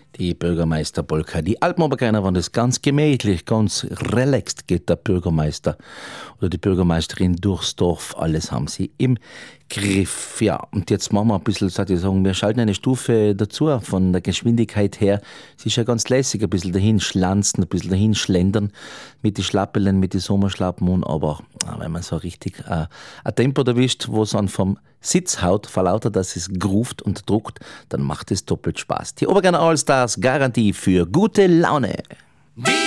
Die Bürgermeisterpolka. Die Alpen-Oberkreiner waren das ganz gemächlich, ganz relaxed geht der Bürgermeister oder die Bürgermeisterin durchs Dorf. Alles haben sie im Griff. Ja, und jetzt machen wir ein bisschen, sollte ich sagen, wir schalten eine Stufe dazu von der Geschwindigkeit her. Es ist ja ganz lässig, ein bisschen dahin schlanzen, ein bisschen dahin schlendern mit den Schlappelen, mit den Sommerschlappen. Aber wenn man so richtig ein Tempo erwischt, wo es dann vom Sitz haut, vor lauter, dass es groovt und druckt, dann macht es doppelt Spaß. Die Oberkreiner Allstars, Garantie für gute Laune.